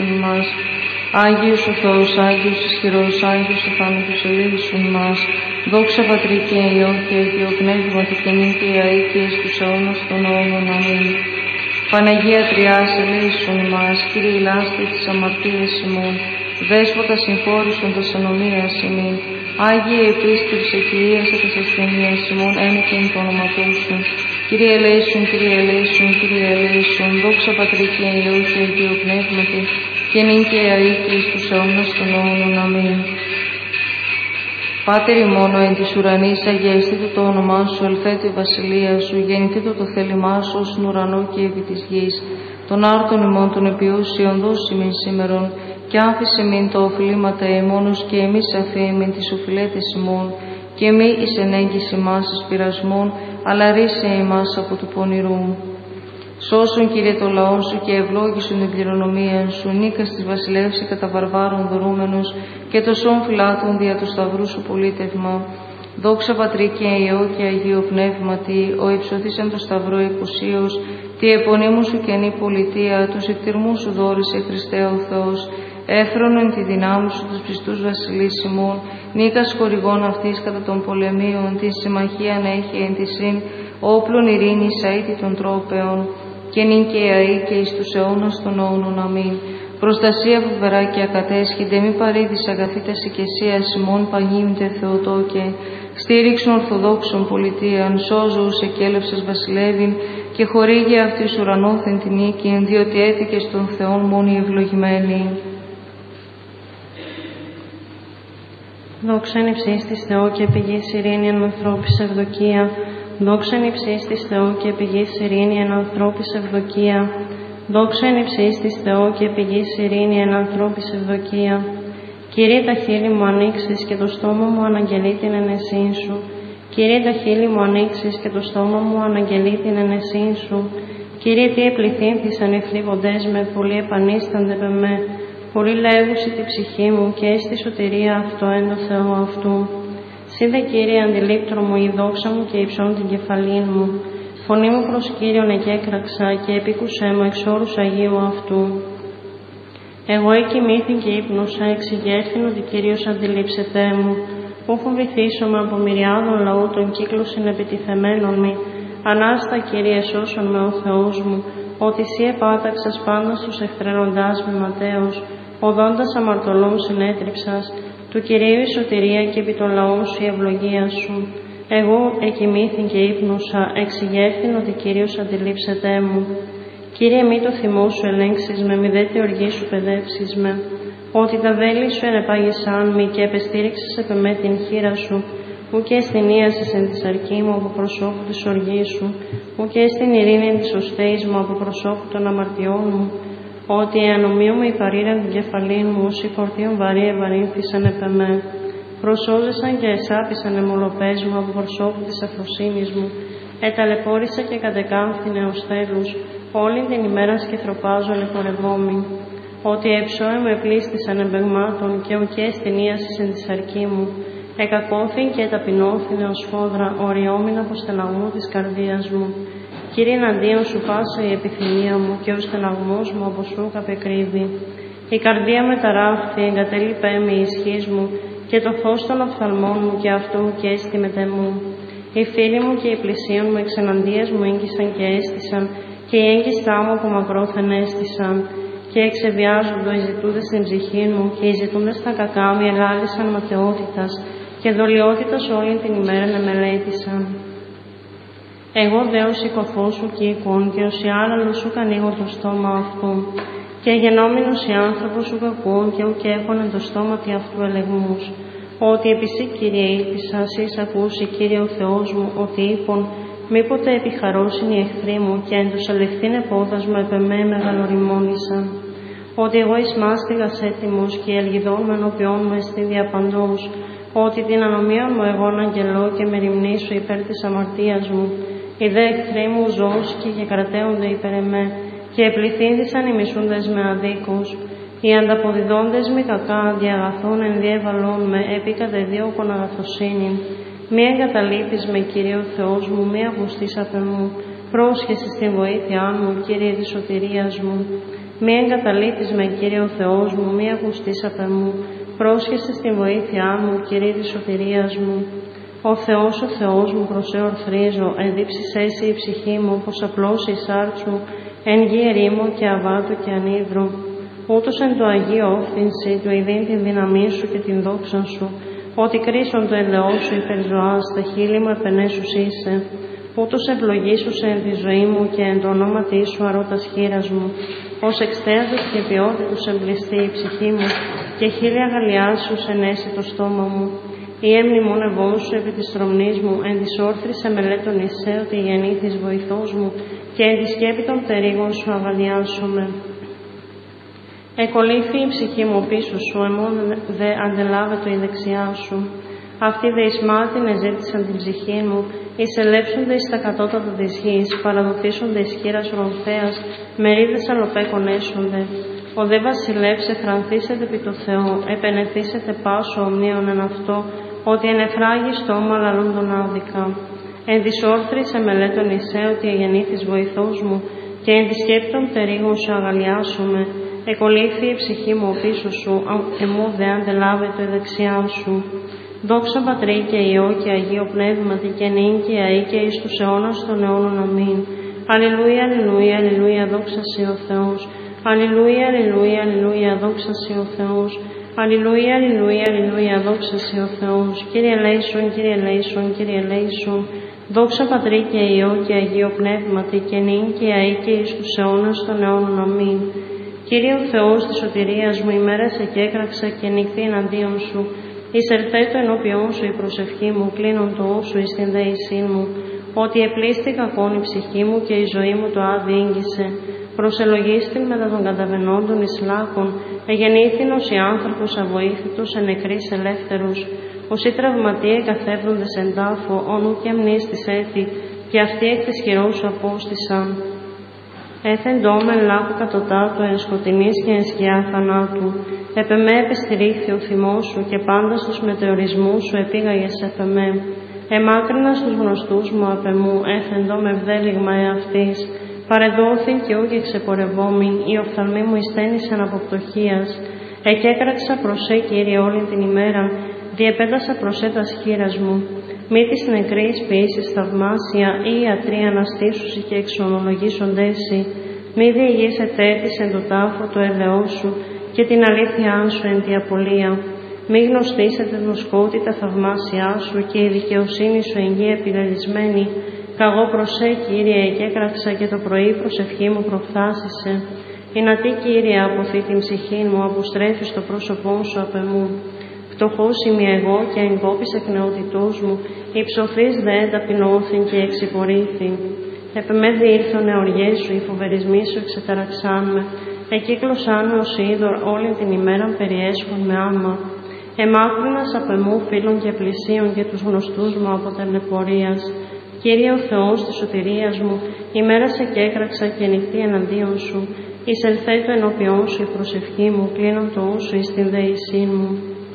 ελέησον μας. Άγιος ο Θεός, Άγιος ισχυρός, Άγιος ο θάνατος, ελέησον μας. Δόξα Πατρί και Υιό και Αγίο Πνεύματι και νυν και αεί και εις τους αιώνας των αιώνων. Αμήν. Παναγία Τριάς, ελέησον μας. Κύριε ηλάστε της αμαρτίας ημών. Δέσποτα συγχώρησον τας ανομίας ημών. Άγιε επίσκεψε Κυρίασε τας ασθενείας ημών, ένεκεν το όνοματό σου. Κύριε ελέησον, Κύριε ελέησον, Κύριε ελέησον. Δόξα Πατρί και Υιό και Αγίο Πνεύματι και νυν και αεί και εις τους αιώνας των αιώνων. Αμήν. Πάτερ ημών εν της ουρανής, αγιαστήτω το όνομά σου, ελθέτω η βασιλεία σου, γεννηθήτω το θέλημά σου ως στον ουρανό και επί της γης. Τον άρτον ημών των επιούσιων δώσει ημίν σήμερον, και άφησε μην τα οφειλήματα ημώνος και εμείς αφήμην τις οφειλέτες ημών, και μη εις ενέγγις ημάς εις πειρασμών, αλλά ρίσε ημάς από του πονηρού. Σώσον, Κύριε, το λαό σου και ευλόγησον την κληρονομία σου, νίκας της βασιλεύση κατά βαρβάρων δωρούμενος και το σών φυλάτων δια του σταυρού σου πολίτευμα. Δόξα Πατρί και Υιό και Αγίο Πνεύματι, ο υψωθήσαν το σταυρό εκουσίως, τη επωνύμου σου καινή πολιτεία, τους εκτιρμούς σου δόρισε Χριστέ ο Θεός, έφρονον τη δυνάμει σου τους πιστούς βασιλείς ημών, νίκας χορηγών αυτής κατά των πολεμίων, τη συμμαχία να έχει εν τη συν, όπλων ειρήνης αήτη των τρόπεων, και νυν και αεί και εις τους αιώνας των αιώνων. Αμήν. Προστασία φοβερά και ακατέσχυνται, μη παρήδης αγαθήτας οικεσίας ημών πανγίνητε Θεοτόκε, στήριξον ορθοδόξων πολιτείαν, σώζους εκέλευσες βασιλεύειν και χορήγε αυτής ουρανόθεν την νίκη, διότι έθηκε στον Θεόν μόνοι ευλογημένοι. Δόξα εν υψίστης Θεό και πηγής ειρήνη εν ανθρώπης ευδοκία. Δόξα εν υψίστης Θεό και πηγής ειρήνη εν ανθρώπης ευδοκία. Δόξα εν υψίστης Θεό και πηγής ειρήνη εν ανθρώπης ευδοκία. Κύριε, τα χείλη μου ανοίξεις και το στόμα μου αναγγελεί την ενεσύν σου. Κύριε, τα χείλη μου ανοίξεις και το στόμα μου αναγγελεί την ενεσύν σου. Κύριε, τι επληθύνθησαν οι θλίβοντές με, πολλοί επανίστανται με με. Πολύ λέγουσι τη ψυχή μου και έστι σωτηρία αυτό εν το Θεό αυτού. Σύνδε, Κύριε, αντιλήπτρο μου η δόξα μου και υψών την κεφαλήν μου. Φωνή μου προς Κύριον εκέκραξα και επίκουσέ μου εξ όρους Αγίου αυτού. Εγώ εκοιμήθην και ύπνωσα, εξηγέρθην ότι Κύριος αντιλήψετέ μου. Πού φοβηθήσομαι από μυριάδων λαού των κύκλων συνεπιτιθεμένων μη. Ανάστα, Κύριε, σώσον με ο Θεός μου, ότι Συ επάταξας πάντα στους εχθρένοντάς με ματέως, οδόντας αμαρτωλών συνέτριψας, του Κυρίου η σωτηρία και επί των λαών σου η ευλογία σου. Εγώ εκοιμήθην και ύπνωσα, εξηγέρθην ότι Κύριος αντιλήψετέ μου. Κύριε, μη το θυμό σου ελέγξεις με, μη δε τη οργή σου παιδεύσεις με, ότι τα βέλη σου ενεπάγησαν μη και επεστήριξες επ' με την χείρα σου, ου και αισθηνίασες εν της αρκή μου από προσώπου της οργής σου, ου και στην ειρήνη της οστέης μου από προσώπου των αμαρτιών μου, ότι η ανομία μου υπαρήραν την κεφαλή μου, όσοι φορτίων βαρύ ευαρύνθησαν επ' εμέ. Προσώζεσαν και εσάπησαν εμολοπές μου από προσώπου της αφροσύνης μου, εταλαιπώρησα και κατεκάμφθηνε ως τέλους, όλη την ημέρα σκεφροπάζω λεπορευόμη. Ότι εψώε με πλήστησαν εμπεγμάτων και ουκέ αισθηνίασες εν της αρκή μου, εκακόθην και ταπεινώθηνε ως φόδρα, οριόμην από στεναγμού της καρδίας μου. Κύριε, εναντίον σου πάσα η επιθυμία μου και ο στεναγμός μου από σου καπεκρύβει. Η καρδία με ταράφθη, εγκατέλειπε με η ισχύς μου και το φως των οφθαλμών μου και αυτό και έστι μετεμού. Οι φίλοι μου και οι πλησίον μου εξ εναντίας μου έγκυσαν και έστησαν και οι έγκυστά μου από μακρόθεν έστησαν. Και εξεβιάζοντο οι ζητούντες στην ψυχή μου και οι ζητούντες στα κακά μου εγάλισαν ματαιότητας και δολιότητας όλη την ημέρα να μελέτησαν. Εγώ δε ως οικοθός σου κοίκων και ως η άλλαλο σου κανίγω το στόμα αυτού και γενόμενος οι άνθρωπος σου κακούν και ουκ έχουν εν το στόμα τι αυτού ελεγμούς. Ότι επί Συ, Κύριε, ήλπισα, Συ ακούσει, Κύριε ο Θεός μου, ότι είπων μήποτε επιχαρώσιν οι εχθροί μου και εν τους αληθήν επόδας μου επ' εμέ μεγαλοριμόνησαν. Ότι εγώ εις μάστιγας έτοιμος και η ελγιδόν με ενώπιόν μου εστί διαπαντός. Ότι την ανομία μου εγώ αγγελώ και με ρημνήσω υπέρ της αμαρτίας μου. Οι δε εχθροί μου ζώσκοι και κρατέονται υπέρ εμέ και επληθύνθησαν οι μισούντες με αδίκους. Οι ανταποδιδόντες μη κακά αντιαγαθών εν διέβαλόν με επί κατεδίωκον αγαθοσύνην. Μη εγκαταλείπεις με, Κύριε ο Θεός μου, μη απουστείς απ' εμού. Πρόσχεσαι στη βοήθειά μου, Κύριε της σωτηρίας μου. Μη εγκαταλείπεις με, Κύριε ο Θεός μου, μη ακουστείς απ' εμού. Πρόσχεσαι στη βοήθειά μου, Κύριε της σωτηρίας μου. Ο Θεός μου, προς σε ορθρίζω, ενδύψεις εσύ η ψυχή μου, όπως απλώσει η σάρτσου, εν γη ερήμο και αβάτου και ανίδρου. Ούτως εν το Αγίο όφθηνση, του ειδήν την δύναμή σου και την δόξα σου, ότι κρίσον το ελαιό σου υπερζωάς, τα χείλη μου επενέσους είσαι. Ούτως ευλογήσουσε εν τη ζωή μου και εν το ονόματί σου αρώτας χείρας μου. Ως εξτέατος και ποιότητος εμπληστεί η ψυχή μου και χίλια αγαλιάσους ενέσει το στόμα μου. Ή εμνημόνευόν σου επί της τρομνής μου, εν της όρθρης εμελέτων εισέ, ότι γεννήθης βοηθός μου και εν τη σκέπη των πτερίγων σου αγαλιάσομαι. Εκολύφθη η ψυχή μου πίσω σου, εμόν δε αντελάβετο η δεξιά σου. Αυτοί δε εις μάτιν εζήτησαν την ψυχή μου, εισελέψονται εις τα κατώτατα της γης, παραδοθήσονται εις χείρας ρομφέας, μερίδες αλοπέκων έσονται. Ο δε βασιλεύς εφρανθήσεται επί το Θεό, επενεθήσεται πάσο ομνίων εν αυτό, ότι εν εφράγει στόμα λαλούν τον άδικα. Εν της όρθρης εμελέτων εισέ, ότι εγεννήθης βοηθός μου, και εν τη σκέπη των πτερίγων σου αγαλιάσομαι. Εκολύφθη η ψυχή μου πίσω σου, εμού δε αντελάβετο η δεξιά σου. Δόξα Πατρί και Υιό και Αγίο Πνεύματι και νυν και αεί και εις τους αιώνας των αιώνων. Αμήν. Αλληλούια, αλληλούια, αλληλούια, δόξα σοι ο Θεός. Αλληλούια, αλληλούια, αλληλούια, δόξα σοι ο Θεός. Αλληλούια, αλληλούια, αλληλούια, δόξα σοι ο Θεός. Κύριε ελέησον, Κύριε ελέησον, Κύριε ελέησον. Δόξα Πατρί και Υιό και Αγίο Πνεύματι και νυν και αεί και εις τους αιώνας των αιώνων. Αμήν. Κύριε ο Θεός της σωτηρίας μου, ημέρα σε κέκραξα και νυχθή εναντίον σου. Εισερθέ το ενώπιόν σου η προσευχή μου, κλείνον το όσου εις την δέησή μου, ότι επλήστη κακόν η ψυχή μου και η ζωή μου το άδει ήγγισε. Προσελογίστην μετά των καταβαινόντων εις λάκων, εγεννήθηνος οι άνθρωπος αβοήθητος εν νεκρής ελεύθερους. Όσοι τραυματίε καθεύδοντες εν τάφο, ονού και αμνείς της έθη, και αυτοί εκ της χειρός σου απόστησαν. Έθεν ντόμεν λάκου κατωτάτου εν σκοτεινής και εν σκιά θανάτου. Επεμέ επεστηρίχθη ο θυμός σου και πάντα στους μετεωρισμούς σου επήγαγες επεμέ. Εμάκρινα στους γνωστούς μου απ' εμού, έθεν ντό με βδέλιγμα εαυτής. Παρεδόθην και ούκ εξεπορευόμην, η οφθαλμή μου εισθένησαν από πτωχίας. Εκέκραξα προς σε, Κύριε, όλη την ημέρα, διεπέτασα προς σε τας χείρας μου. Μη της νεκρής ποιήσεις θαυμάσια, ή ιατροί αναστήσουσι και εξομολογήσοντέσι. Μη διηγήσετε της εν το τάφο το ελαιό σου και την αλήθειά σου εν τη απολία. Μη γνωστήσετε το σκότη τα θαυμάσια σου και η δικαιοσύνη σου εν γη επιλελισμένη. Καγώ προς σε, Κύριε, εκέκραξα και το πρωί προσευχή μου προφθάσισε. Ινατί, Κύριε, αποθεί την ψυχή μου, αποστρέφεις το πρόσωπό σου απ' εμού. Φτωχός είμαι εγώ και εγκόπης εκ νεότητός μου, υψωθείς δε ταπεινώθην και εξυπορήθην. Επεμέ διήλθον εωριές σου, οι φοβερισμοί σου εξεταραξάν με. Εκύκλωσάν με ως είδωρ όλη την ημέραν περιέσχον με άμα. Εμάκρυνας απ' εμού φίλων και πλησίων και τους γνωστούς μου από ταλαιπωρίας. Κύριε ο Θεός της σωτηρίας μου, ημέρα σε κέκραξα και νυχτή εναντίον σου. Εισελθέ το ενώπιόν σου η προσευχή μου, κλείνον το ούσου εις την δέησή μου.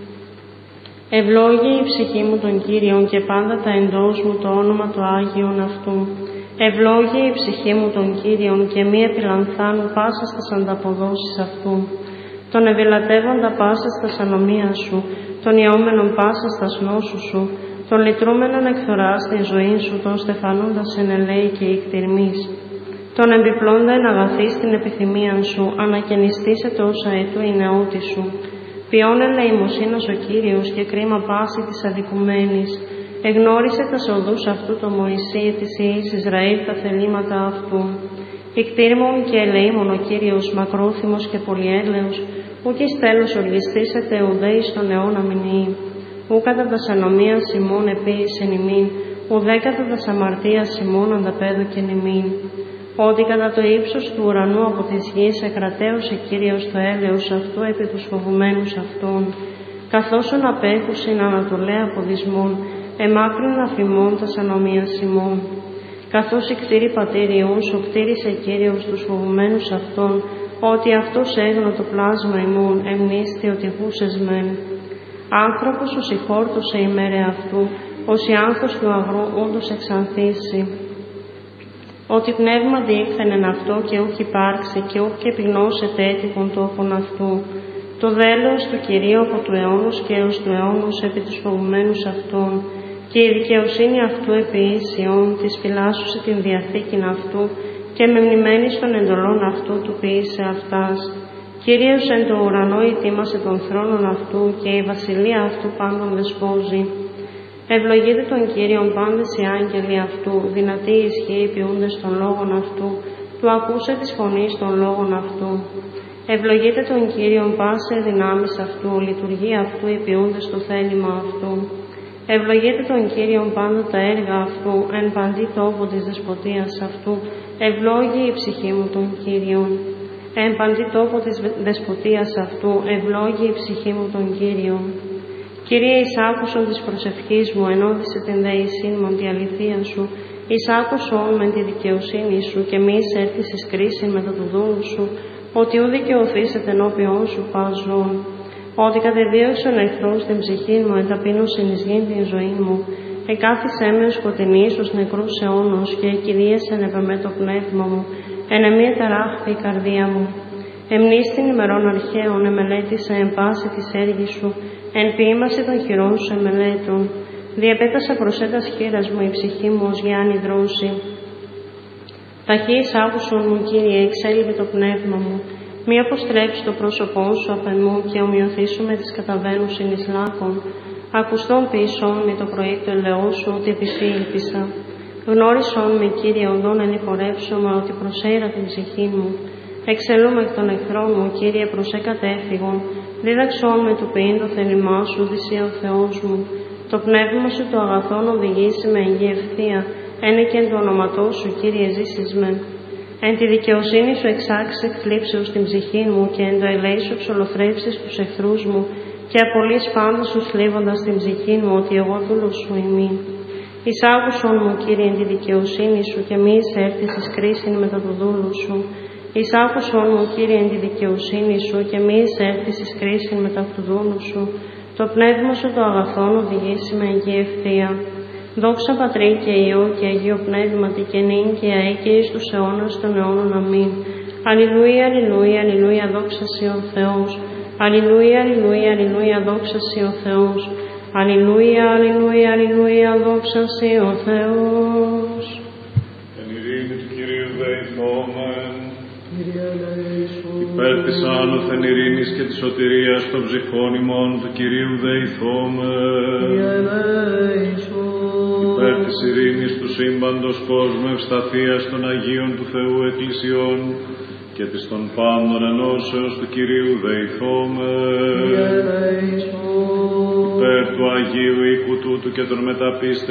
Ευλόγη η ψυχή μου τον Κύριον και πάντα τα εντός μου το όνομα του Άγιον αυτού. Ευλόγη η ψυχή μου τον Κύριον και μη επιλανθάνου πάσα στας ανταποδόσεις αυτού. Τον ευηλατεύοντα πάσα στας ανομία σου, τον ιόμενον πάσα στας νόσου σου, τον λυτρούμενον εκθοράς την ζωή σου, τον στεφανούντας εν ελέη και ικτηρμής. Τον εμπιπλώντα εν αγαθή στην επιθυμία σου, ανακαινιστήσετε όσα ετού η νεότη σου. Ποιόν ελεημοσύνος ο Κύριος και κρίμα πάση της αδικουμένης. Εγνώρισε τα οδούς αυτού το Μωυσή της Υιής Ισραήλ τα θελήματα αυτού. Ικτήρμον και ελεήμον ο Κύριος μακρόθυμος και πολυέλεος, ούκ εις τέλος οργιστήσετε ουδέ εις τον αιώνα μηνύει. Ου κατά τας ανομίας ημών επίησεν ημίν, ουδέ κατά τας αμαρτίας ημών ανταπέδωκεν ημίν. Ότι κατά το ύψος του ουρανού από της γης εκρατέωσε Κύριος το έλεος αυτού επί τους φοβουμένους αυτών, καθώς ον απέχουσιν ανατολέ αποδισμών, εμάκρυν αφημών τας ανομίας ημών. Καθώς η κτήρη πατήριον σου κτήρισε Κύριος τους φοβουμένους αυτών, ότι αυτός έγνω το πλάσμα ημών, εμνίστη ότι χούσες μεν. Άνθρωπος ως ηχόρτωσε ημέρε αυτού, ως η άνθος του αγρού όντως εξανθήσει. ότι πνεύμα διήχθενεν αυτό και ούκ υπάρξει και ούκ επιγνώσεται έτυπον τόπον αυτού. Το δέλος του Κυρίου από του αιώνος και έως του αιώνος επί τους φοβουμένους αυτών, και η δικαιοσύνη αυτού επί ίσιον, της φυλάσσουσε την διαθήκην αυτού και μεμνημένης των εντολών αυτού του ποιήσε αυτάς. Κυρίως εν το ουρανό ετοίμασε τον θρόνον αυτού και η βασιλεία αυτού πάντων δεσπόζει. Ευλογείτε τον Κύριον πάντες οι άγγελοι αυτού, δυνατοί ισχύοι ποιούντες των λόγων αυτού, του ακούσε της φωνής των λόγων αυτού. Ευλογείτε τον Κύριον πάσε δυνάμεις αυτού, λειτουργεί αυτού οι ποιούντες το θέλημα αυτού. Ευλογείτε τον Κύριον πάντα τα έργα αυτού, εν παντή τόπο της δεσποτείας αυτού, ευλόγει η ψυχή μου τον Κύριον. Εν παντή τόπο της δεσποτείας αυτού, ευλόγει η ψυχή μου τον Κύριον. Κύριε, εις άκουσον της προσευχής μου, ενώδησε την δεησήν μου τη αληθεία σου, εις άκουσον με τη δικαιοσύνη σου και μη εισέρθεις εις κρίσιν μετά του δούλου σου, ότι ου δικαιωθείς ενώπιον σου παζών. Ότι κατεδίωξε ο εχθρός την ψυχή μου, ενταπείνωσεν εις γήν την ζωή μου, εκάθισέ με σκοτεινή στους νεκρούς αιώνος και εκηδίασεν επ' εμέ το πνεύμα μου, εν εμεί ταράχθη η καρδία μου. Εμνίστην ημερών αρχαίων εμελέτησα εν πάση της έργης σου, εν ποίημαση των χειρών σου εμελέτων. Διαπέτασα προσέτας χείρας μου η ψυχή μου ως Γιάννη δρόση. Ταχύς άκουσον μου, Κύριε, εξέλιβε το πνεύμα μου. Μη αποστρέψει το πρόσωπό σου απ' εμού και ομοιωθήσου με τις καταβαίνουσιν εις λάκων. Ακουστών ποιησόν με το πρωί του ελαιός σου, ότι επιφύλπισα. Γνώρισόν με, Κύριε, οδόν εν υπορεύσωμα, ότι προσέρα την ψυχή μου. Εξελούμε εκ των εχθρών μου, Κύριε, προσέ κατέφυγον. Δίδαξόν με του ποιήν το θέλημά σου, δυσία ο Θεός μου. Το πνεύμα σου το αγαθόν οδηγήσει με εγγύη ευθεία. Ένε και εν το όνοματό σου, Κύριε, ζήσεις με. Εν τη δικαιοσύνη σου εξάξεις εκθλίψεως την ψυχή μου και εν το ελέη σου εξολοθρεύσεις τους εχθρούς μου και απολύς πάντα σου θλίβοντας την ψυχή μου ότι εγώ δούλος σου ημί. Εις άκουσον μου, Κύριε, εν τη δικαιοσύνη σου και μη εισέρθεις εις κρίσιν μετά του δούλου σου. Εις άκουσον μου, Κύριε, εν τη δικαιοσύνη σου και μη εισέρθεις εις κρίσιν μετά του δούλου σου. Το πνεύμα σου το αγαθόν οδηγήσει με εγγύη ευθεία. Δόξα Πατρί και Υιό και Αγίο Πνεύματι και νυν και αεί και εις τους αιώνας των αιώνων. Αμήν. Αλληλούια, αλληλούια, αλληλούια, δόξα σοι ο Θεός. Αλληλούια, αλληλούια, αλληλούια, δόξα σοι ο Θεός. Αλληλούια, αλληλούια, αλληλούια, δόξα σοι ο Θεός. Εν ειρήνη του Κυρίου δεηθόμεν. Υπέρ της άνωθεν ειρήνης και της σωτηρίας των ψυχών ημών του Κυρίου δεηθόμεν. Υπέρ της ειρήνης του σύμπαντος κόσμου ευσταθείας των Αγίων του Θεού Εκκλησιών και της των πάντων ενώσεως του Κυρίου δεηθόμεν. Υπέρ του Αγίου οίκου τούτου και των μεταπίστεων